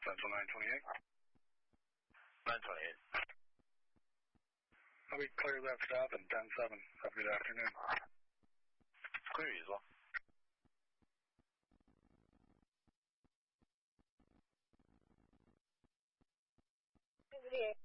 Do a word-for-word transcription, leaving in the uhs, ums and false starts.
Central nine twenty-eight. nine twenty-eight. I'll be clear that stop in ten seven. Have a good afternoon. Clear you as well. seventy-eight.